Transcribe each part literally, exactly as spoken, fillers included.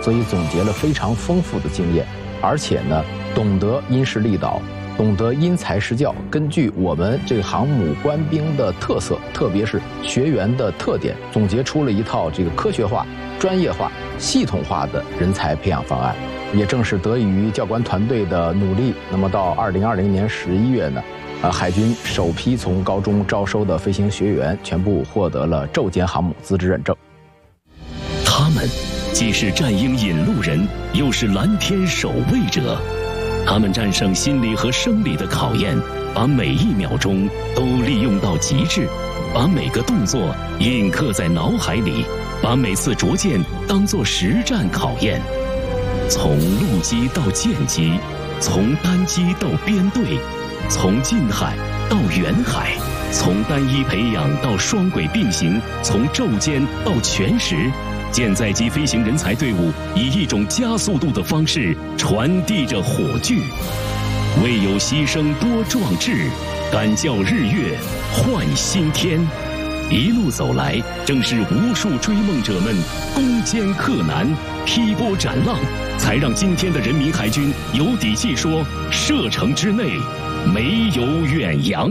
所以总结了非常丰富的经验，而且呢，懂得因势利导，懂得因材施教，根据我们这个航母官兵的特色，特别是学员的特点，总结出了一套这个科学化、专业化、系统化的人才培养方案。也正是得益于教官团队的努力，那么到二零二零年十一月呢，呃，海军首批从高中招收的飞行学员全部获得了昼间航母资质认证。 他们既是战鹰引路人，又是蓝天守卫者。他们战胜心理和生理的考验，把每一秒钟都利用到极致，把每个动作印刻在脑海里，把每次着舰当作实战考验。从陆基到舰机，从单机到编队，从近海到远海，从单一培养到双轨并行，从昼间到全时，舰载机飞行人才队伍以一种加速度的方式传递着火炬。为有牺牲多壮志，敢叫日月换新天。一路走来，正是无数追梦者们攻坚克难、劈波斩浪，才让今天的人民海军有底气说：射程之内没有远洋。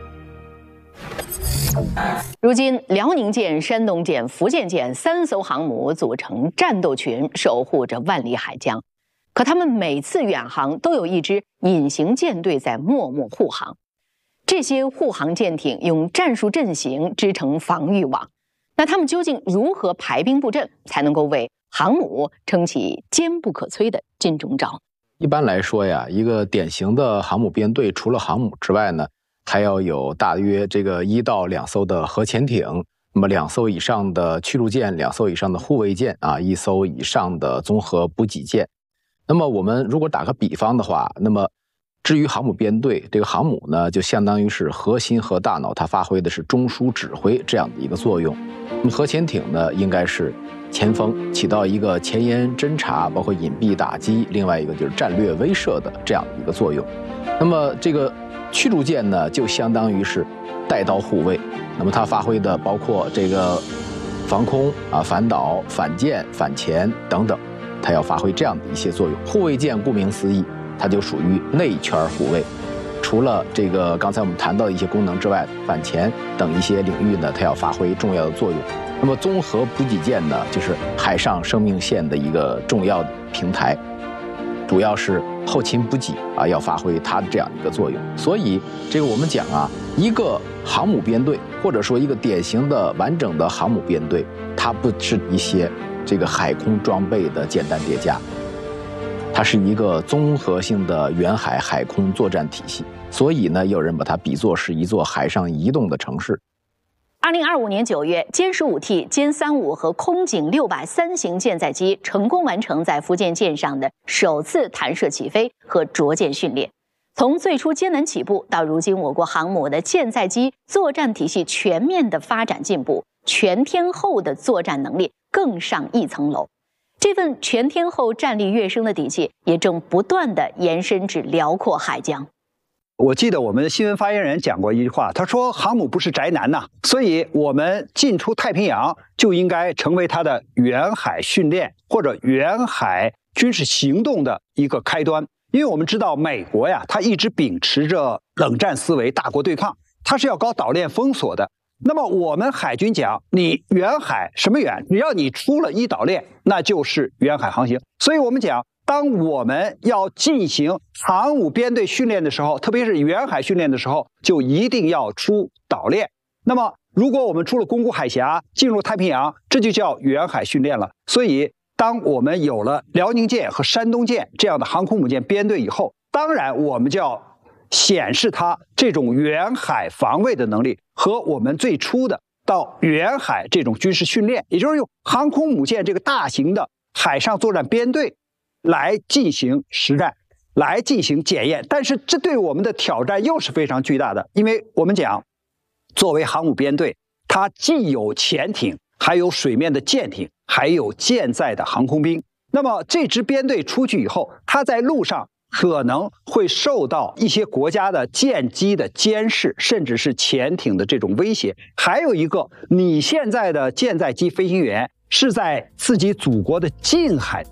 如今，辽宁舰、山东舰、福建舰三艘航母组成战斗群，守护着万里海疆。可他们每次远航都有一支隐形舰队在默默护航。这些护航舰艇用战术阵型织成防御网，那他们究竟如何排兵布阵，才能够为航母撑起坚不可摧的金钟罩？ 一般来说呀，一个典型的航母编队，除了航母之外呢，还要有大约这个一到两艘的核潜艇，那么两艘以上的驱逐舰，两艘以上的护卫舰啊，一艘以上的综合补给舰。那么我们如果打个比方的话，那么至于航母编队，这个航母呢，就相当于是核心和大脑，它发挥的是中枢指挥这样的一个作用。那么核潜艇呢，应该是前锋，起到一个前沿侦察，包括隐蔽打击，另外一个就是战略威慑的这样的一个作用。那么这个驱逐舰呢，就相当于是带刀护卫，那么它发挥的包括这个防空啊、反导、反舰、反潜等等，它要发挥这样的一些作用。护卫舰顾名思义，它就属于内圈护卫，除了这个刚才我们谈到的一些功能之外，反潜等一些领域呢，它要发挥重要的作用。那么综合补给舰呢，就是海上生命线的一个重要的平台，主要是后勤补给啊，要发挥它的这样一个作用。所以这个我们讲啊，一个航母编队，或者说一个典型的完整的航母编队，它不是一些这个海空装备的简单叠加，它是一个综合性的远海海空作战体系。所以呢，有人把它比作是一座海上移动的城市。 二零二五年九月，歼十五 T、歼三五和空警六百三型舰载机成功完成在福建舰上的首次弹射起飞和着舰训练。从最初艰难起步到如今我国航母的舰载机作战体系全面的发展进步，全天候的作战能力更上一层楼。这份全天候战力跃升的底气，也正不断地延伸至辽阔海疆。 我记得我们新闻发言人讲过一句话，他说航母不是宅男呐，所以我们进出太平洋就应该成为它的远海训练或者远海军事行动的一个开端。因为我们知道美国呀，它一直秉持着冷战思维，大国对抗，它是要搞岛链封锁的。那么我们海军讲，你远海什么远，只要你出了一岛链，那就是远海航行。所以我们讲，当我们要进行航母编队训练的时候，特别是远海训练的时候，就一定要出岛链。那么如果我们出了宫古海峡，进入太平洋，这就叫远海训练了。所以当我们有了辽宁舰和山东舰这样的航空母舰编队以后，当然我们就要显示它这种远海防卫的能力和我们最初的到远海这种军事训练，也就是用航空母舰这个大型的海上作战编队来进行实战，来进行检验。但是这对我们的挑战又是非常巨大的，因为我们讲作为航母编队，它既有潜艇，还有水面的舰艇，还有舰载的航空兵。那么这支编队出去以后，它在路上可能会受到一些国家的舰机的监视，甚至是潜艇的这种威胁。还有一个，你现在的舰载机飞行员是在自己祖国的近海